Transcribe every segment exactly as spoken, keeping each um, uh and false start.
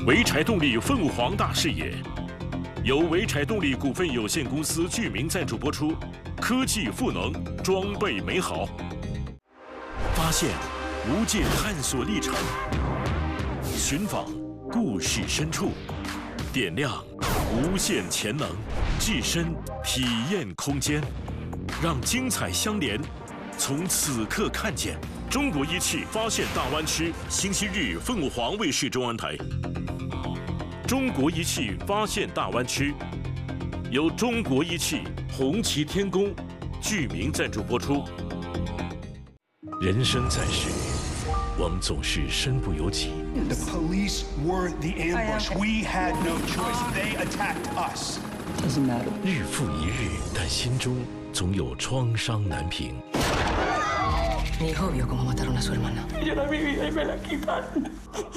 潍柴动力凤凰大视野，由潍柴动力股份有限公司剧名赞助播出。科技赋能，装备美好，发现无界探索历程，寻访故事深处，点亮无限潜能，置身体验空间，让精彩相连。从此刻看见中国一汽发现大湾区，星期日凤凰卫视中央台。中国一汽发现大湾区，由中国一汽、红旗天工剧名赞助播出。人生在世，我们总是身不由己。 The police were the ambush. We had no choice. They attacked us. Doesn't matter. 日复一日，但心中总有创伤难平。 Mi hijo vio cómo mataron a su hermana. Yo la viví y me la quitaron.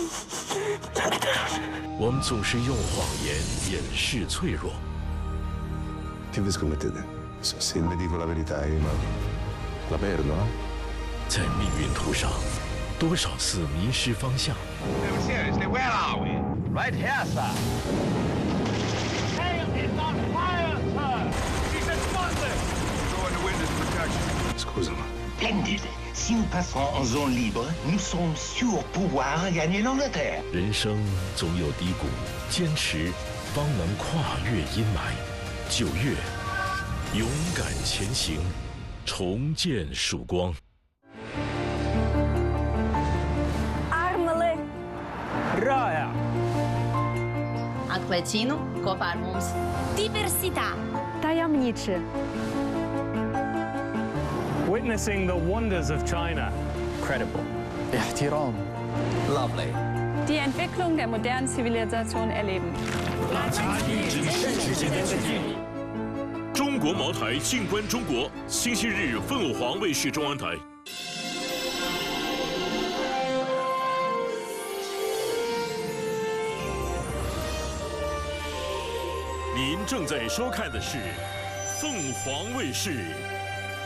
我们总是用谎言掩饰脆弱。 Che vi scommettete? Se le dico la verità, ma la perdo, no? 在命运途上，多少次迷失方向。 Seriously, where are we? Right here, sir. Hail is on fire, sir. She's explosive. Go into witness protection. Scusa, ma Splendide. Si nous passons en zone libre, nous sommes sûrs pouvoir gagner l'Angleterre. 人生总有低谷，坚持方能跨越阴霾。九月，勇敢前行，重见曙光。 Armele! Raya. Akvecinu, kopā ar mums. Diversità! Tajemniczy! Witnessing the wonders of China. Credible. احترام. Lovely. Die Entwicklung der modernen Zivilisation erleben. 拉近与真实之间的距离。中国茅台，静观中国，星期日凤凰卫视中央台。您正在收看的是凤凰卫视。